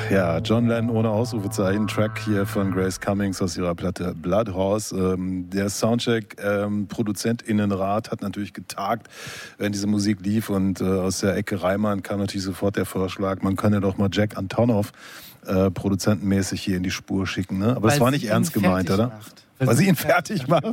Ja, John Lennon ohne Ausrufezeichen, Track hier von Grace Cummings aus ihrer Platte Bloodhorse. Der Soundcheck-ProduzentInnenrat hat natürlich getagt, wenn diese Musik lief, und aus der Ecke Reimann kam natürlich sofort der Vorschlag, man könne doch mal Jack Antonoff produzentenmäßig hier in die Spur schicken. Ne? Aber es war nicht ernst gemeint, oder? Weil sie ihn fertig macht.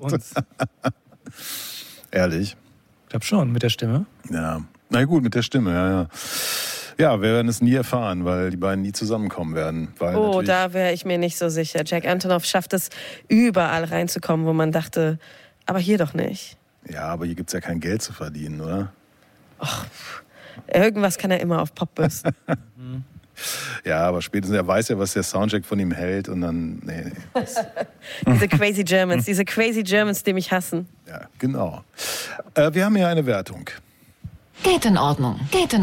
Ehrlich? Ich glaube schon, mit der Stimme. Ja, na gut, mit der Stimme, ja. Ja, wir werden es nie erfahren, weil die beiden nie zusammenkommen werden. Weil da wäre ich mir nicht so sicher. Jack Antonoff schafft es, überall reinzukommen, wo man dachte, aber hier doch nicht. Ja, aber hier gibt es ja kein Geld zu verdienen, oder? Ach, irgendwas kann er immer auf Pop bürsten. Ja, aber spätestens, er weiß ja, was der Soundcheck von ihm hält, und dann, nee. Diese crazy Germans, die mich hassen. Ja, genau. Wir haben hier eine Wertung. Geht in Ordnung.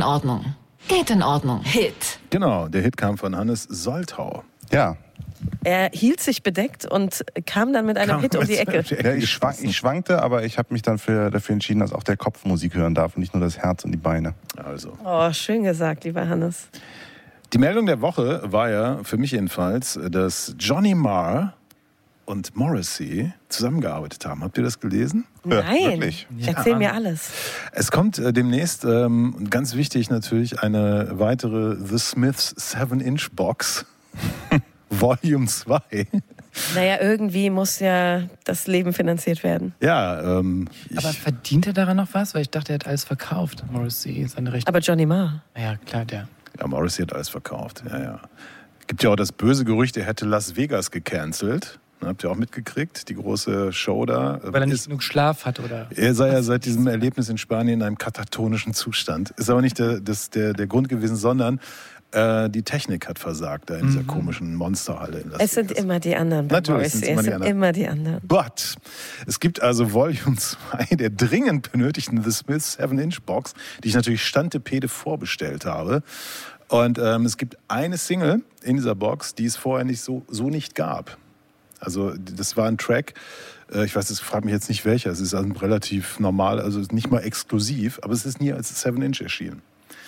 Hit. Genau, der Hit kam von Hannes Soltau. Ja. Er hielt sich bedeckt und kam dann mit einem Hit um die Ecke. Ja, ich schwankte, aber ich habe mich dann dafür entschieden, dass auch der Kopf Musik hören darf und nicht nur das Herz und die Beine. Also. Oh, schön gesagt, lieber Hannes. Die Meldung der Woche war ja, für mich jedenfalls, dass Johnny Marr und Morrissey zusammengearbeitet haben. Habt ihr das gelesen? Nein, ja, erzähl mir alles. Es kommt demnächst, ganz wichtig natürlich, eine weitere The Smiths 7-Inch Box, Volume 2. Naja, irgendwie muss ja das Leben finanziert werden. Ja, aber verdient er daran noch was? Weil ich dachte, er hat alles verkauft, Morrissey, seine Rechte. Aber Johnny Marr. Ja, klar, der. Ja, Morrissey hat alles verkauft, ja. Gibt ja auch das böse Gerücht, er hätte Las Vegas gecancelt. Habt ihr auch mitgekriegt, die große Show da? Weil er nicht genug Schlaf hat, oder? Er sei ja seit diesem Erlebnis in Spanien in einem katatonischen Zustand. Ist aber nicht der Grund gewesen, sondern die Technik hat versagt da in dieser komischen Monsterhalle in Las Vegas. Es sind immer die anderen. Natürlich sind es immer die anderen. But es gibt also Volume 2 der dringend benötigten The Smiths 7-Inch Box, die ich natürlich Stantepede vorbestellt habe. Und es gibt eine Single in dieser Box, die es vorher nicht so nicht gab. Also das war ein Track, ich weiß, ich frage mich jetzt nicht welcher, es ist also relativ normal, also nicht mal exklusiv, aber es ist nie als 7-Inch erschienen.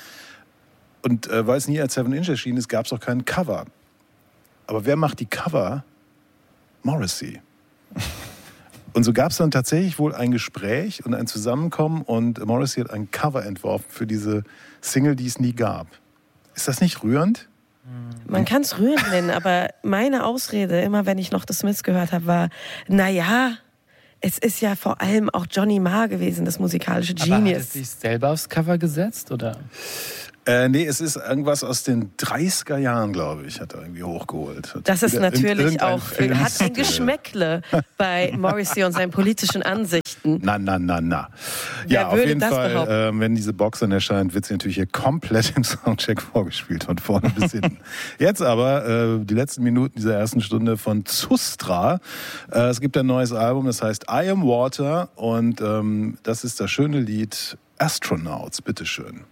Und weil es nie als 7-Inch erschienen ist, gab es auch keinen Cover. Aber wer macht die Cover? Morrissey. Und so gab es dann tatsächlich wohl ein Gespräch und ein Zusammenkommen, und Morrissey hat ein Cover entworfen für diese Single, die es nie gab. Ist das nicht rührend? Man kann es rührend nennen, aber meine Ausrede, immer wenn ich noch The Smiths gehört habe, war, naja, es ist ja vor allem auch Johnny Marr gewesen, das musikalische Genius. Aber hat er sich selber aufs Cover gesetzt, oder? Nee, es ist irgendwas aus den 30er Jahren, glaube ich, hat er irgendwie hochgeholt. Das ist natürlich auch, hat ein Geschmäckle bei Morrissey und seinen politischen Ansichten. Na. Ja, auf jeden Fall, wenn diese Box dann erscheint, wird sie natürlich hier komplett im Soundcheck vorgespielt, von vorne bis hinten. Jetzt aber die letzten Minuten dieser ersten Stunde von Zustra. Es gibt ein neues Album, das heißt I Am Water, und das ist das schöne Lied Astronauts. Bitteschön.